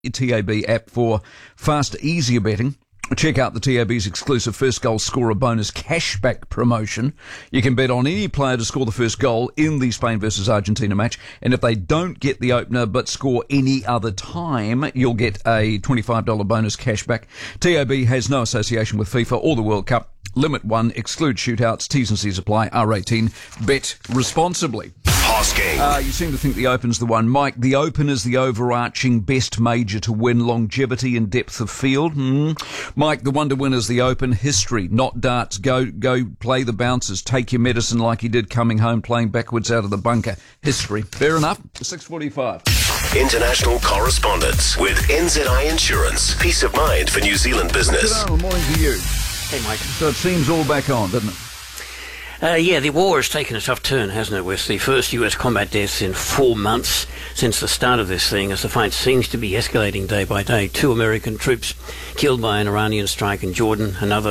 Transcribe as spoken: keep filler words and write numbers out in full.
T A B app for faster, easier betting. Check out the T A B's exclusive first goal scorer bonus cashback promotion. You can bet on any player to score the first goal in the Spain versus Argentina match, and if they don't get the opener but score any other time, you'll get a twenty-five dollars bonus cashback. T A B has no association with FIFA or the World Cup. Limit one, exclude shootouts, T's and C's apply, R eighteen. Bet responsibly. Hosking. Uh, you seem to think the Open's the one. Mike, the Open is the overarching best major to win longevity and depth of field. Mm. Mike, the one to win is the Open. History, not darts. Go go play the bouncers. Take your medicine like he did coming home, playing backwards out of the bunker. History. Fair enough. six forty-five. International correspondence with N Z I Insurance. Peace of mind for New Zealand business. Good morning to you. Hey, Mike. So it seems all back on, doesn't it? Uh, yeah, the war has taken a tough turn, hasn't it? With the first U S combat deaths in four months since the start of this thing, as the fight seems to be escalating day by day. Two American troops killed by an Iranian strike in Jordan, another